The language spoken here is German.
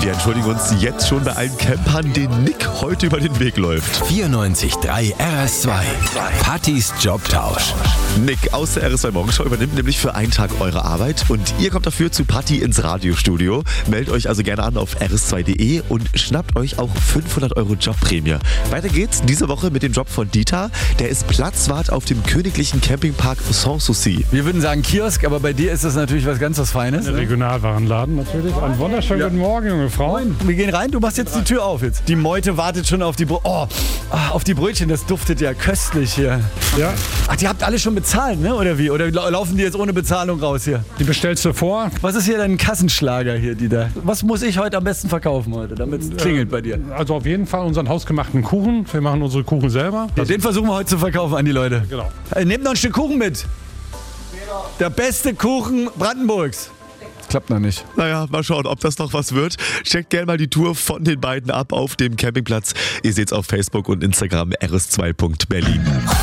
Wir entschuldigen uns jetzt schon bei allen Campern, denen Nick heute über den Weg läuft. 94.3 RS2. Pattys Jobtausch. Nick aus der RS2 Morgenshow übernimmt nämlich für einen Tag eure Arbeit und ihr kommt dafür zu Patti ins Radiostudio. Meldet euch also gerne an auf rs2.de und schnappt euch auch 500 € Jobprämie. Weiter geht's diese Woche mit dem Job von Dieter. Der ist Platzwart auf dem königlichen Campingpark Sanssouci. Wir würden sagen Kiosk, aber bei dir ist das natürlich was ganz Feines. Ein Regionalwarenladen natürlich. Einen wunderschönen guten Morgen, junge Frau. Wir gehen rein, du machst jetzt die Tür auf jetzt. Die Meute wartet schon auf die auf die Brötchen, das duftet ja köstlich hier. Ja, Ach, die habt alle schon bezahlt, ne? Oder wie? Oder laufen die jetzt ohne Bezahlung raus hier? die bestellst du vor. Was ist hier dein Kassenschlager hier, Dieter? Was muss ich heute am besten verkaufen heute, damit es klingelt bei dir? Also auf jeden Fall unseren hausgemachten Kuchen. Wir machen unsere Kuchen selber. Ja, den versuchen wir heute zu verkaufen an die Leute. Genau. Nehmt noch ein Stück Kuchen mit. Der beste Kuchen Brandenburgs. Klappt noch nicht. Naja, mal schauen, ob das noch was wird. Checkt gerne mal die Tour von den beiden ab auf dem Campingplatz. Ihr seht's auf Facebook und Instagram rs2.berlin.